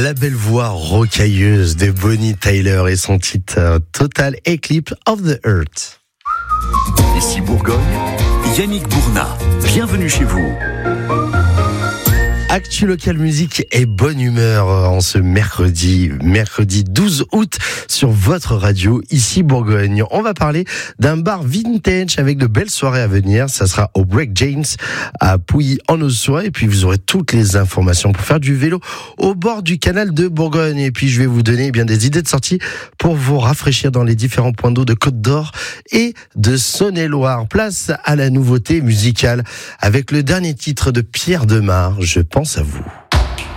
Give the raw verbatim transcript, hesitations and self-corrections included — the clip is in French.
La belle voix rocailleuse de Bonnie Tyler et son titre Total Eclipse of the Earth. Ici Bourgogne, Yannick Bournat, bienvenue chez vous. Actu Local Musique et bonne humeur en ce mercredi, mercredi douze août sur votre radio, ici Bourgogne. On va parler d'un bar vintage avec de belles soirées à venir. Ça sera au Break James à Pouilly-en-Auxois. Et puis vous aurez toutes les informations pour faire du vélo au bord du canal de Bourgogne. Et puis je vais vous donner eh bien des idées de sortie pour vous rafraîchir dans les différents points d'eau de Côte d'Or et de Saône-et-Loire. Place à la nouveauté musicale avec le dernier titre de Pierre Demar, Je pense à vous.